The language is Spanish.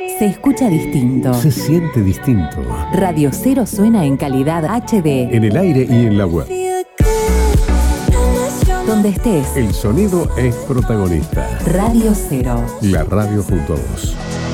Se escucha distinto. Se siente distinto. Radio Cero suena en calidad HD. En el aire y en la web. Donde estés. El sonido es protagonista. Radio Cero. La radio junto a vos.